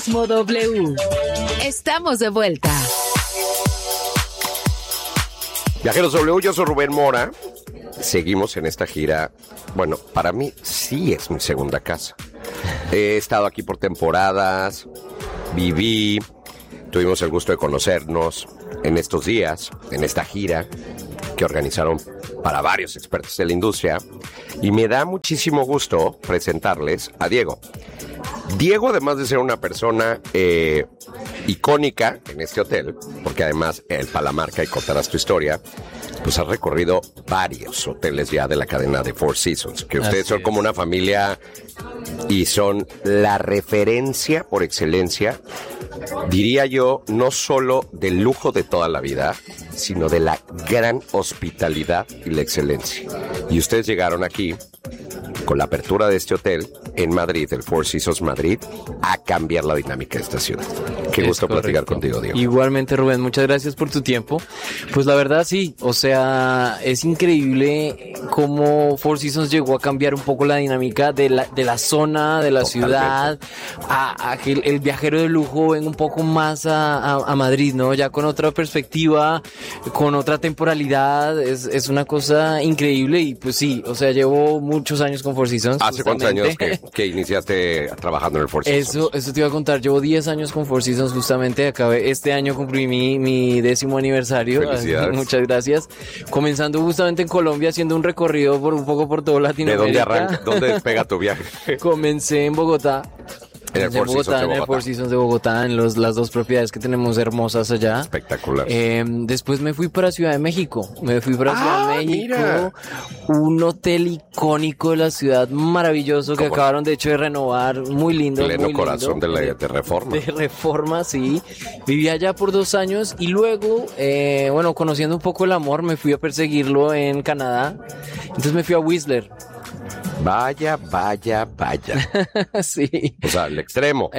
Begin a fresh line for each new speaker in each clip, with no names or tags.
W. Estamos de vuelta.
Viajeros W, yo soy Rubén Mora. Seguimos en esta gira. Bueno, para mí sí es mi segunda casa. He estado aquí por temporadas, viví, tuvimos el gusto de conocernos en estos días, en esta gira que organizaron para varios expertos de la industria. Y me da muchísimo gusto presentarles a Diego. Diego, además de ser una persona icónica en este hotel, porque además el Palamarca, y contarás tu historia, pues has recorrido varios hoteles ya de la cadena de Four Seasons, que ustedes son como una familia y son la referencia por excelencia, diría yo, no solo del lujo de toda la vida, sino de la gran hospitalidad y la excelencia. Y ustedes llegaron aquí con la apertura de este hotel en Madrid, el Four Seasons Madrid, a cambiar la dinámica de esta ciudad. Qué gusto platicar contigo, Diego.
Igualmente, Rubén, muchas gracias por tu tiempo. Pues la verdad sí, o sea, es increíble cómo Four Seasons llegó a cambiar un poco la dinámica de la zona, de la ciudad, a que el viajero de lujo venga un poco más a Madrid, ¿no? Ya con otra perspectiva, con otra temporalidad, es una cosa increíble y pues sí, o sea, llevo muchos años con Four Seasons.
¿Hace cuántos años que iniciaste trabajando en el Four Seasons?
Eso te iba a contar, llevo 10 años con Four Seasons justamente, este año cumplí mi 10º aniversario.
Felicidades.
Muchas gracias. Comenzando justamente en Colombia, haciendo un recorrido un poco por todo Latinoamérica.
¿De dónde arranca? ¿Dónde despega tu viaje?
Comencé en Bogotá.
En el
Four Seasons de Bogotá, en las dos propiedades que tenemos hermosas allá.
Espectacular.
Después me fui para Ciudad de México. Ciudad de México.
Mira.
Un hotel icónico de la ciudad, maravilloso, que acabaron de hecho de renovar. Muy lindo.
Pleno
muy
corazón
lindo.
de Reforma.
De Reforma, sí. Viví allá por 2 años y luego, conociendo un poco el amor, me fui a perseguirlo en Canadá. Entonces me fui a Whistler.
Vaya.
Sí.
O sea, el extremo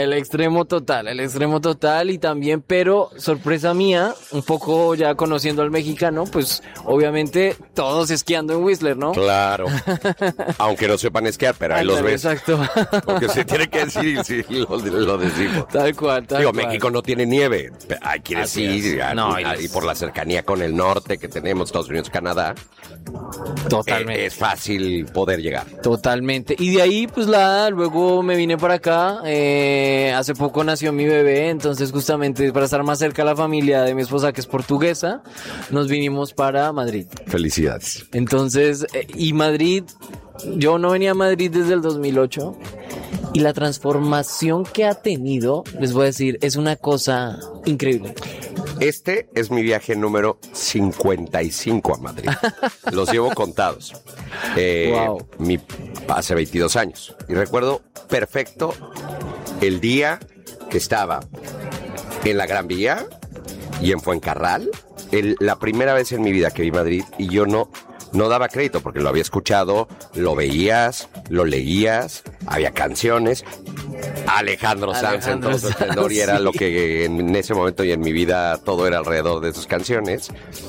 total y también, pero sorpresa mía, un poco ya conociendo al mexicano, pues obviamente todos esquiando en Whistler, ¿no?
Claro. Aunque no sepan esquiar, pero ahí los ves.
Exacto.
Porque se tiene que decir y sí, lo decimos.
Tal cual.
México no tiene nieve. Hay quienes ir. Y por la cercanía con el norte que tenemos, Estados Unidos, Canadá.
Totalmente.
Es fácil poder llegar.
Totalmente. Y de ahí, pues luego me vine para acá. Hace poco nació mi bebé, entonces justamente para estar más cerca de la familia de mi esposa, que es portuguesa, nos vinimos para Madrid.
Felicidades.
Entonces, y Madrid, yo no venía a Madrid desde el 2008 y la transformación que ha tenido, les voy a decir, es una cosa increíble.
Este es mi viaje número 55 a Madrid. Los llevo contados.
Wow.
Hace 22 años. Y recuerdo perfecto el día que estaba en la Gran Vía y en Fuencarral. La primera vez en mi vida que vi Madrid y yo no daba crédito porque lo había escuchado, lo veías, lo leías, había canciones. Alejandro Sanz en todo su esplendor y era lo que en ese momento y en mi vida todo era alrededor de sus canciones.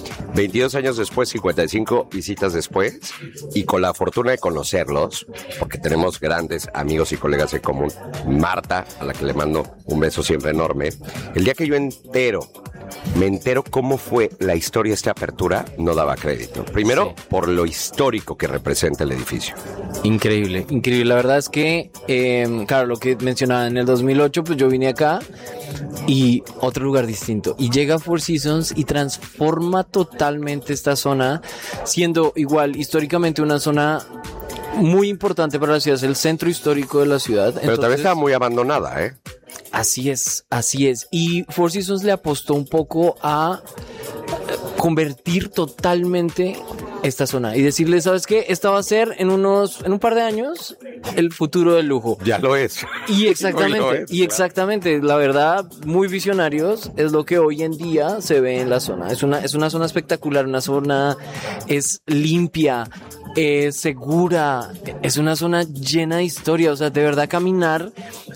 22 años después, 55 visitas después y con la fortuna de conocerlos, porque tenemos grandes amigos y colegas en común. Marta, a la que le mando un beso siempre enorme. El día que yo me entero cómo fue la historia de esta apertura, no daba crédito. Primero, por lo histórico que representa el edificio.
Increíble. La verdad es que, claro, lo que mencionaba en el 2008, pues yo vine acá y otro lugar distinto. Y llega Four Seasons y transforma totalmente esta zona, siendo igual históricamente una zona muy importante para la ciudad, es el centro histórico de la ciudad.
Pero también estaba muy abandonada, ¿eh?
Así es. Y Four Seasons le apostó un poco a convertir totalmente esta zona y decirle, ¿sabes qué? Esta va a ser en un par de años el futuro del lujo.
Ya lo es.
Y exactamente, la verdad, muy visionarios, es lo que hoy en día se ve en la zona. Es una zona espectacular, una zona es limpia, segura, es una zona llena de historia, o sea, de verdad caminar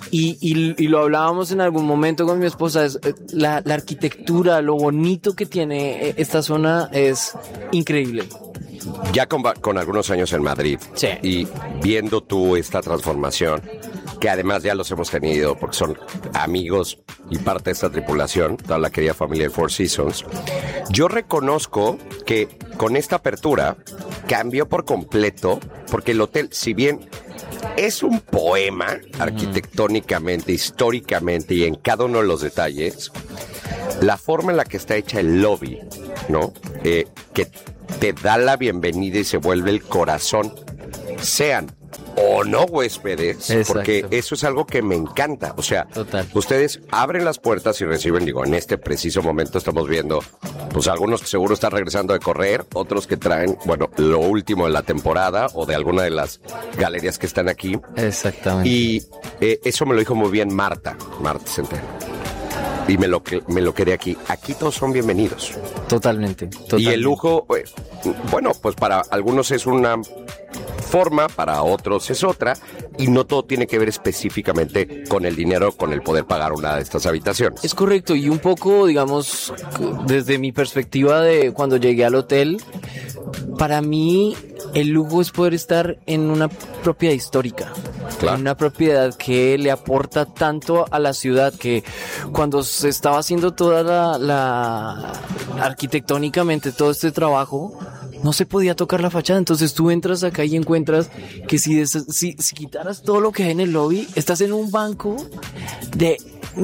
y lo hablábamos en algún momento con mi esposa, es la arquitectura, lo bonito que tiene esta zona es increíble.
Ya con algunos años en Madrid,
sí,
y viendo tú esta transformación, que además ya los hemos tenido porque son amigos y parte de esta tripulación, toda la querida familia de Four Seasons. Yo reconozco que con esta apertura cambió por completo, porque el hotel, si bien es un poema arquitectónicamente, históricamente y en cada uno de los detalles, la forma en la que está hecha el lobby, ¿no? Que te da la bienvenida y se vuelve el corazón, sean o no huéspedes, exacto, porque eso es algo que me encanta. O sea, total, ustedes abren las puertas y reciben, digo, en este preciso momento estamos viendo, pues algunos que seguro están regresando de correr, otros que traen, bueno, lo último de la temporada o de alguna de las galerías que están aquí.
Exactamente.
Y eso me lo dijo muy bien Marta Centeno. Y me lo quedé aquí. Aquí todos son bienvenidos.
Totalmente.
Y el lujo, bueno, pues para algunos es una forma, para otros es otra, y no todo tiene que ver específicamente con el dinero, con el poder pagar una de estas habitaciones.
Es correcto, y un poco, digamos, desde mi perspectiva de cuando llegué al hotel, para mí el lujo es poder estar en una propiedad histórica. Claro. En una propiedad que le aporta tanto a la ciudad, que cuando se estaba haciendo toda la arquitectónicamente todo este trabajo, no se podía tocar la fachada. Entonces tú entras acá y encuentras que si quitaras todo lo que hay en el lobby, estás en un banco de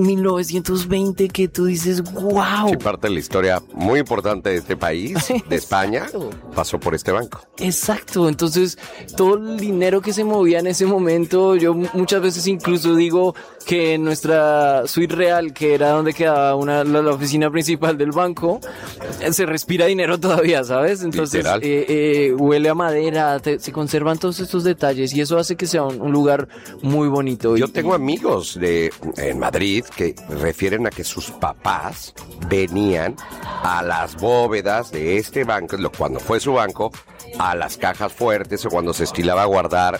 1920 que tú dices, wow.
Sí, parte de la historia muy importante de este país, de España, pasó por este banco.
Exacto, entonces todo el dinero que se movía en ese momento, yo muchas veces incluso digo que en nuestra suite real, que era donde quedaba la oficina principal del banco, se respira dinero todavía, ¿sabes? Entonces huele a madera, se conservan todos estos detalles y eso hace que sea un lugar muy bonito.
Yo tengo amigos en Madrid que refieren a que sus papás venían a las bóvedas de este banco, cuando fue su banco, a las cajas fuertes o cuando se estilaba a guardar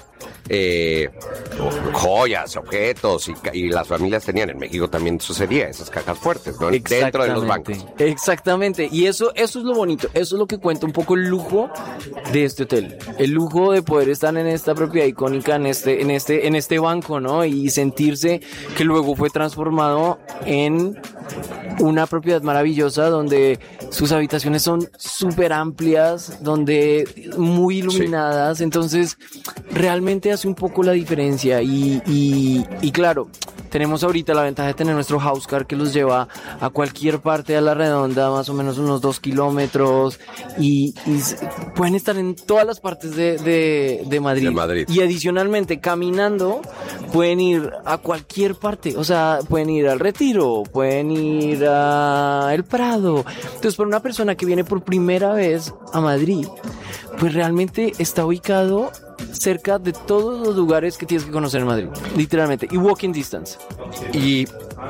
joyas, objetos y las familias tenían. En México también sucedía, esas cajas fuertes, ¿no? Dentro de los bancos.
Exactamente, y eso es lo bonito, eso es lo que cuenta un poco el lujo de este hotel, el lujo de poder estar en esta propiedad icónica, en este banco, ¿no? Y sentirse que luego fue transformado en una propiedad maravillosa donde sus habitaciones son súper amplias, donde muy iluminadas, sí. Entonces realmente hace un poco la diferencia y claro, tenemos ahorita la ventaja de tener nuestro house car que los lleva a cualquier parte de la redonda, más o menos unos 2 kilómetros y pueden estar en todas las partes de Madrid. Y adicionalmente caminando pueden ir a cualquier parte, o sea, pueden ir al Retiro, pueden ir a El Prado. Entonces, para una persona que viene por primera vez a Madrid, pues realmente está ubicado cerca de todos los lugares que tienes que conocer en Madrid, literalmente, y walking distance.
Y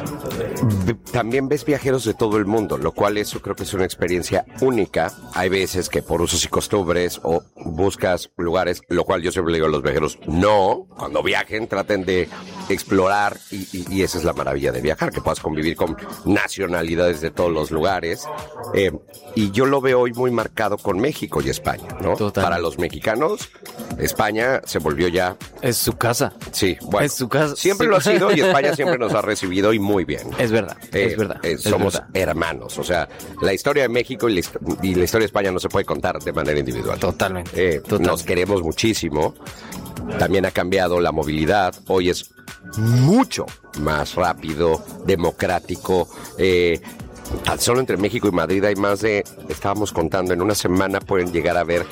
también ves viajeros de todo el mundo, lo cual eso creo que es una experiencia única. Hay veces que por usos y costumbres o buscas lugares, lo cual yo siempre le digo a los viajeros, no, cuando viajen traten de explorar y esa es la maravilla de viajar, que puedas convivir con nacionalidades de todos los lugares. Y yo lo veo hoy muy marcado con México y España, ¿no? Total. Para los mexicanos, España se volvió ya...
Es su casa.
Sí, bueno.
Es su casa.
Siempre lo ha sido y España siempre nos ha recibido y muy bien.
Es verdad, es verdad.
Somos hermanos, o sea, la historia de México y la historia de España no se puede contar de manera individual.
Totalmente.
Nos queremos muchísimo. También ha cambiado la movilidad. Hoy es mucho más rápido, democrático. Tan solo entre México y Madrid hay más de, estábamos contando, en una semana pueden llegar a haber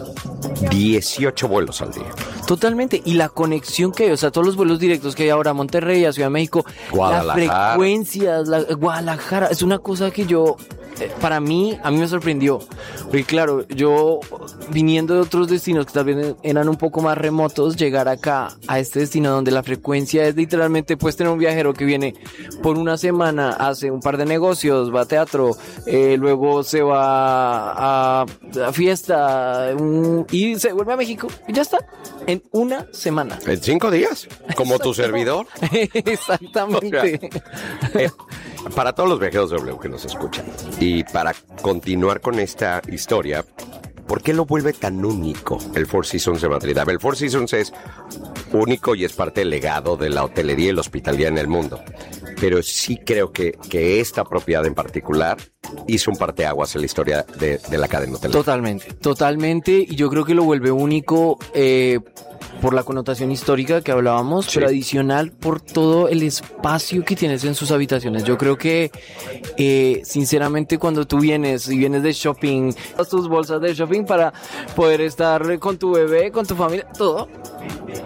18 vuelos al día.
Totalmente, y la conexión que hay, o sea, todos los vuelos directos que hay ahora a Monterrey, a Ciudad de México,
Guadalajara.
Las frecuencias, Guadalajara, es una cosa que a mí me sorprendió, porque claro, yo viniendo de otros destinos que tal vez eran un poco más remotos, llegar acá a este destino donde la frecuencia es literalmente, puedes tener un viajero que viene por una semana, hace un par de negocios, va a teatro, luego se va a fiesta y se vuelve a México y ya está, en una semana.
En 5 días, como tu servidor.
Exactamente.
O sea, para todos los viajeros de W que nos escuchan y para continuar con esta historia, ¿por qué lo vuelve tan único el Four Seasons de Madrid? A ver, el Four Seasons es único y es parte del legado de la hotelería y la hospitalidad en el mundo. Pero sí creo que esta propiedad en particular hizo un parteaguas en la historia de la cadena hotelera.
Totalmente. Y yo creo que lo vuelve único por la connotación histórica que hablábamos, sí, pero adicional por todo el espacio que tienes en sus habitaciones. Yo creo que, sinceramente, cuando tú vienes de shopping, tus bolsas de shopping para poder estar con tu bebé, con tu familia, todo,